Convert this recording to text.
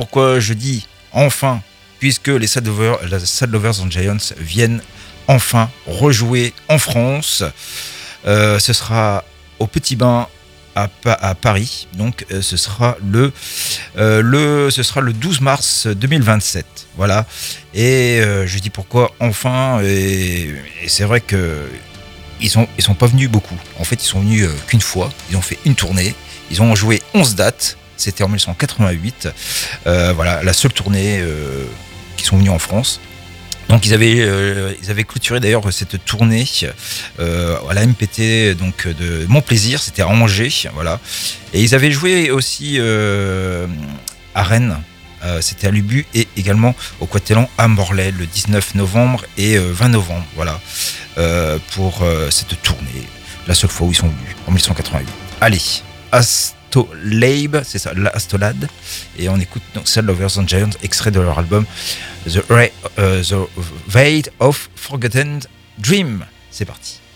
pourquoi je dis enfin, puisque les Sad Lovers and Giants viennent enfin rejouer en France. Ce sera au Petit Bain à Paris, donc ce sera le 12 mars 2027, voilà. Et je dis pourquoi enfin, et c'est vrai que ils sont pas venus beaucoup. En fait, ils sont venus qu'une fois. Ils ont fait une tournée. Ils ont joué 11 dates. C'était en 1988. Voilà, la seule tournée qu'ils sont venus en France. Donc ils avaient clôturé d'ailleurs cette tournée à la MPT donc de Mon Plaisir, c'était à Angers, voilà. Et ils avaient joué aussi à Rennes, c'était à Lubu, et également au Quatelan à Morlaix le 19 novembre et 20 novembre, voilà, pour cette tournée, la seule fois où ils sont venus, en 1988. Allez, Astrolabe, c'est ça, l'Astrolabe, et on écoute donc Sad Lovers and Giants, extrait de leur album The Veil of Forgotten Dream. C'est parti.